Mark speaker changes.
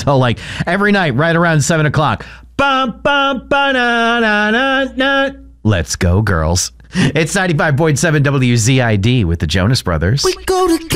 Speaker 1: So like every night, right around 7 o'clock, bum, bum, ba-na-na-na-na. Let's go, girls. It's 95.7 WZID with the Jonas Brothers.
Speaker 2: We go together.